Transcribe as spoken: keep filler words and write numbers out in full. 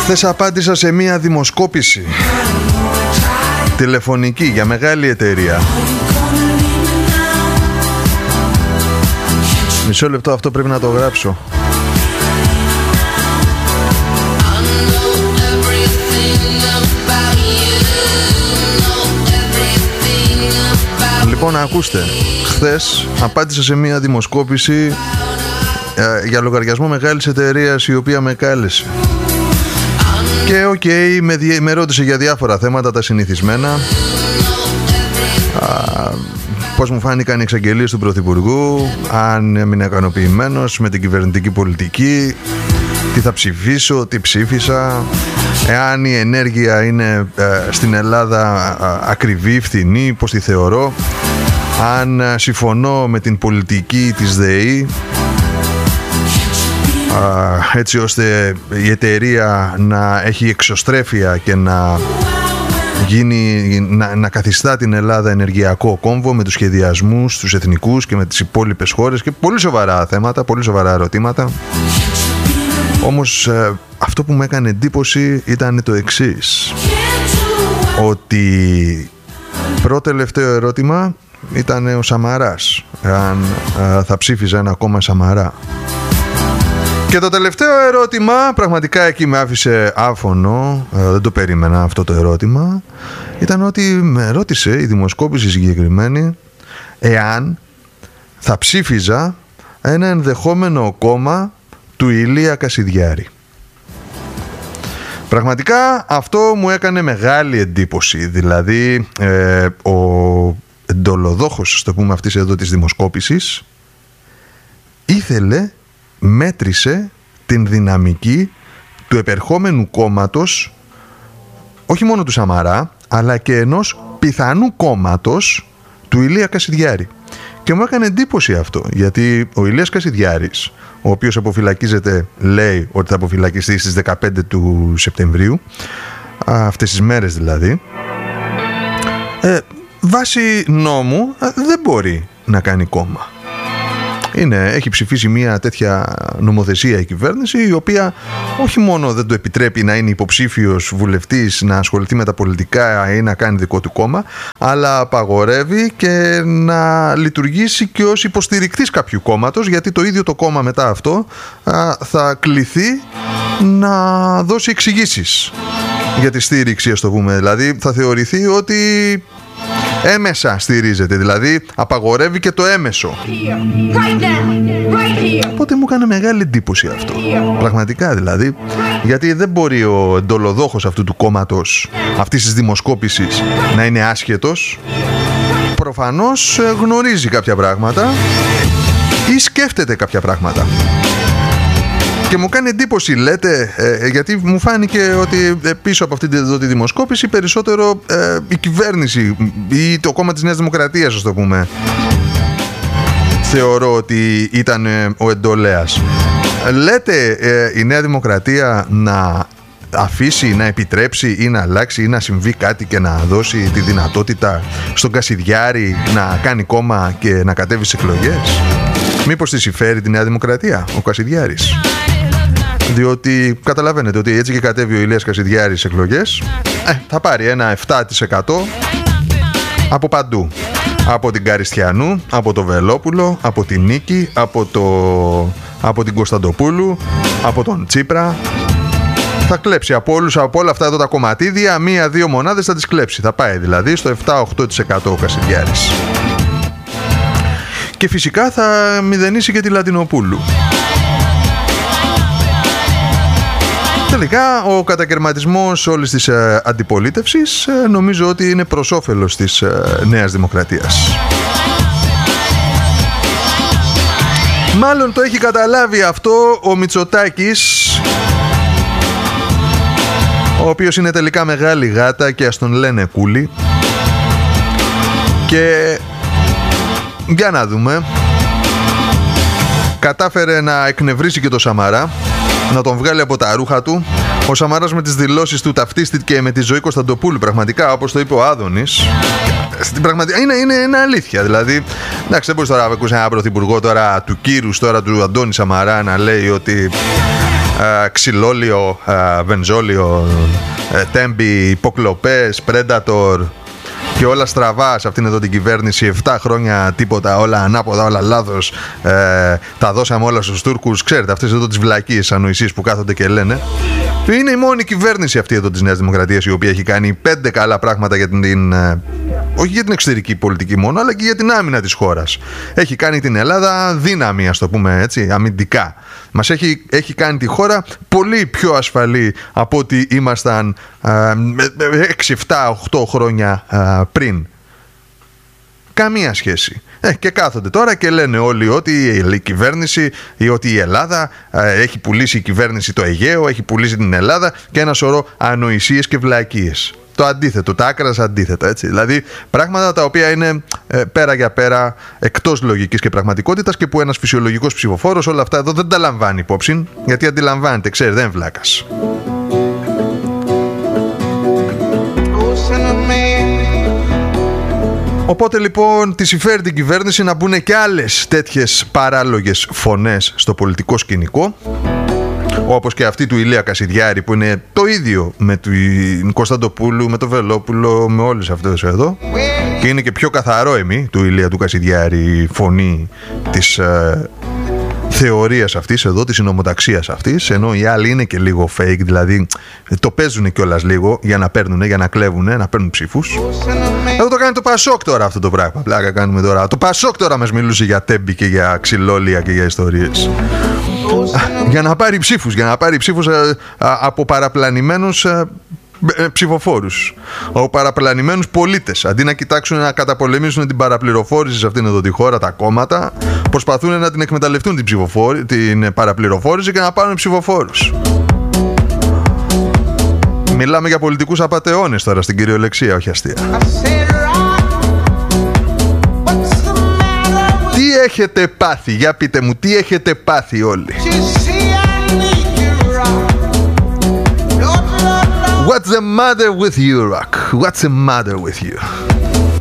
Χθες απάντησα σε μία δημοσκόπηση τηλεφωνική για μεγάλη εταιρεία. Μισό λεπτό, αυτό πρέπει να το γράψω. Λοιπόν, ακούστε. Χθες απάντησα σε μία δημοσκόπηση ε, για λογαριασμό μεγάλης εταιρείας η οποία με κάλεσε. Και οκ, okay, με, με ρώτησε για διάφορα θέματα, τα συνηθισμένα. Α, πώς μου φάνηκαν οι εξαγγελίες του Πρωθυπουργού, αν έμεινε ικανοποιημένος με την κυβερνητική πολιτική, τι θα ψηφίσω, τι ψήφισα, εάν η ενέργεια είναι ε, στην Ελλάδα ε, ακριβή, φθηνή, πώς τη θεωρώ, αν ε, συμφωνώ με την πολιτική της ΔΕΗ, ε, έτσι ώστε η εταιρεία να έχει εξωστρέφεια και να γίνει, να, να καθιστά την Ελλάδα ενεργειακό κόμβο με τους σχεδιασμούς, τους εθνικούς και με τις υπόλοιπες χώρες, και πολύ σοβαρά θέματα, πολύ σοβαρά ερωτήματα. Όμως ε, αυτό που μου έκανε εντύπωση ήταν το εξής, ότι πρώτο τελευταίο ερώτημα ήταν ο Σαμαράς, αν ε, θα ψήφιζε ένα κόμμα Σαμαρά. Και το τελευταίο ερώτημα, πραγματικά εκεί με άφησε άφωνο, ε, δεν το περίμενα αυτό το ερώτημα, ήταν ότι με ρώτησε η δημοσκόπηση συγκεκριμένη εάν θα ψήφιζα ένα ενδεχόμενο κόμμα του Ηλία Κασιδιάρη. Πραγματικά αυτό μου έκανε μεγάλη εντύπωση. Δηλαδή ε, ο εντολοδόχος, στο πούμε, αυτής εδώ της δημοσκόπησης ήθελε, μέτρησε την δυναμική του επερχόμενου κόμματος, όχι μόνο του Σαμαρά, αλλά και ενός πιθανού κόμματος του Ηλία Κασιδιάρη. Και μου έκανε εντύπωση αυτό, γιατί ο Ηλίας Κασιδιάρης, ο οποίος αποφυλακίζεται, λέει ότι θα αποφυλακιστεί στις δεκαπέντε του Σεπτεμβρίου, αυτές τις μέρες δηλαδή, ε, βάσει νόμου δεν μπορεί να κάνει κόμμα. Είναι, έχει ψηφίσει μια τέτοια νομοθεσία η κυβέρνηση, η οποία όχι μόνο δεν το επιτρέπει να είναι υποψήφιος βουλευτής, να ασχοληθεί με τα πολιτικά ή να κάνει δικό του κόμμα, αλλά απαγορεύει και να λειτουργήσει και ως υποστηρικτής κάποιου κόμματος, γιατί το ίδιο το κόμμα μετά αυτό α, θα κληθεί να δώσει εξηγήσεις για τη στήριξη, ας το πούμε. Δηλαδή θα θεωρηθεί ότι έμεσα στηρίζεται, δηλαδή απαγορεύει και το έμεσο. Right now, right here. Οπότε μου έκανε μεγάλη εντύπωση αυτό. Πραγματικά δηλαδή, γιατί δεν μπορεί ο εντολοδόχος αυτού του κόμματος, αυτής της δημοσκόπησης, να είναι άσχετος. Προφανώς γνωρίζει κάποια πράγματα ή σκέφτεται κάποια πράγματα. Και μου κάνει εντύπωση, λέτε, ε, γιατί μου φάνηκε ότι ε, πίσω από αυτή τη δημοσκόπηση περισσότερο ε, η κυβέρνηση ή το κόμμα της Νέας Δημοκρατίας, ας το πούμε, θεωρώ ότι ήταν ε, ο εντολέας. Λέτε ε, η Νέα Δημοκρατία να αφήσει, να επιτρέψει ή να αλλάξει ή να συμβεί κάτι και να δώσει τη δυνατότητα στον Κασιδιάρη να κάνει κόμμα και να κατέβει στις εκλογές? Μήπως τη συμφέρει τη Νέα Δημοκρατία ο Κασιδιάρης? Διότι καταλαβαίνετε ότι έτσι και κατέβει ο Ηλίας Κασιδιάρης στις εκλογές, ε, θα πάρει ένα επτά τοις εκατό από παντού. Από την Καριστιανού, από το Βελόπουλο, από την Νίκη, από, το, από την Κωνσταντοπούλου, από τον Τσίπρα. Θα κλέψει από όλους, από όλα αυτά εδώ τα κομματίδια, μία-δύο μονάδες θα τις κλέψει. Θα πάει δηλαδή στο επτά οκτώ τοις εκατό ο Κασιδιάρης. Και φυσικά θα μηδενίσει και τη Λατινοπούλου. Τελικά ο κατακερματισμός όλης της ε, αντιπολίτευσης ε, νομίζω ότι είναι προς όφελος της ε, Νέας Δημοκρατίας. Μάλλον το έχει καταλάβει αυτό ο Μητσοτάκης, ο οποίος είναι τελικά μεγάλη γάτα και ας τον λένε κούλι. Και για να δούμε, κατάφερε να εκνευρίσει και το Σαμαρά, να τον βγάλει από τα ρούχα του. Ο Σαμαράς με τις δηλώσεις του ταυτίστηκε με τη Ζωή Κωνσταντοπούλου, πραγματικά, όπως το είπε ο Άδωνης. Στην πραγματικά είναι, είναι, είναι αλήθεια. Δηλαδή, εντάξει, δεν μπορείς τώρα να ακούσει έναν πρωθυπουργό τώρα του κύρους, τώρα του Αντώνη Σαμαρά, να λέει ότι ε, ξυλόλιο, ε, βενζόλιο, ε, τέμπι, υποκλοπές, πρέντατορ και όλα στραβά σε αυτήν εδώ την κυβέρνηση. Επτά χρόνια τίποτα, όλα ανάποδα, όλα λάθος. Ε, τα δώσαμε όλα στους Τούρκους. Ξέρετε, αυτές εδώ τις βλακίες ανοησίες που κάθονται και λένε. Είναι η μόνη κυβέρνηση αυτή εδώ της Νέας Δημοκρατίας η οποία έχει κάνει πέντε καλά πράγματα για την, την ε, όχι για την εξωτερική πολιτική μόνο, αλλά και για την άμυνα της χώρας. Έχει κάνει την Ελλάδα δύναμη, ας το πούμε έτσι, αμυντικά. Μας έχει, έχει κάνει τη χώρα πολύ πιο ασφαλή από ό,τι ήμασταν έξι, επτά, οκτώ χρόνια α, πριν. Καμία σχέση. Ε, και κάθονται τώρα και λένε όλοι ότι η κυβέρνηση ή ότι η Ελλάδα ε, έχει πουλήσει η κυβέρνηση το Αιγαίο, έχει πουλήσει την Ελλάδα και ένα σωρό ανοησίες και βλακίες. Το αντίθετο, τα άκρας αντίθετα, έτσι. Δηλαδή πράγματα τα οποία είναι ε, πέρα για πέρα εκτός λογικής και πραγματικότητας και που ένας φυσιολογικός ψηφοφόρος όλα αυτά εδώ δεν τα λαμβάνει υπόψη, γιατί αντιλαμβάνεται, ξέρει, δεν είναι βλάκας. Οπότε λοιπόν τη συμφέρει την κυβέρνηση να μπουν και άλλες τέτοιες παράλογες φωνές στο πολιτικό σκηνικό, όπως και αυτή του Ηλία Κασιδιάρη που είναι το ίδιο με τον Κωνσταντοπούλου, με τον Βελόπουλο, με όλους αυτούς εδώ, και είναι και πιο καθαρό εμεί του Ηλία του Κασιδιάρη η φωνή της ε, θεωρίας αυτής εδώ, της συνομοταξίας αυτής, ενώ οι άλλοι είναι και λίγο fake, δηλαδή το παίζουν κιόλας λίγο για να παίρνουν, για να κλέβουν, να παίρνουν ψήφους. Εδώ το κάνει το Πασόκ τώρα αυτό το πράγμα, πλάκα κάνουμε τώρα. Το Πασόκ τώρα μας μιλούσε για τέμπη και για ξυλόλια και για ιστορίες. Για να πάρει ψήφους, για να πάρει ψήφους α, α, από παραπλανημένους α, ψηφοφόρους, από παραπλανημένους πολίτες. Αντί να κοιτάξουν να καταπολεμήσουν την παραπληροφόρηση σε αυτήν εδώ τη χώρα, τα κόμματα προσπαθούν να την εκμεταλλευτούν την, την παραπληροφόρηση και να πάρουν ψηφοφόρους. Μιλάμε για πολιτικούς απατεώνες τώρα στην κυριολεξία, όχι αστεία. Τι έχετε πάθει, για πείτε μου, τι έχετε πάθει όλοι? What's the matter with you, Rock? What's the matter with you?